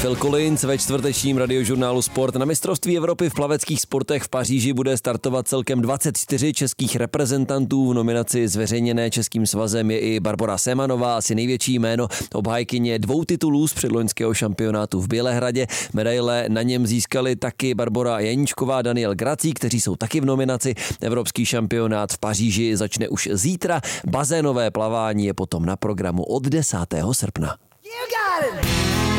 Phil Collins ve čtvrtečním radiožurnálu Sport. Na mistrovství Evropy v plaveckých sportech v Paříži bude startovat celkem 24 českých reprezentantů. V nominaci zveřejněné Českým svazem je i Barbora Semanová, asi největší jméno, obhájkyně 2 titulů z předloňského šampionátu v Bělehradě. Medaile na něm získali taky Barbora Janíčková, Daniel Grací, kteří jsou taky v nominaci. Evropský šampionát v Paříži začne už zítra. Bazénové plavání je potom na programu od 10. srpna. You got it.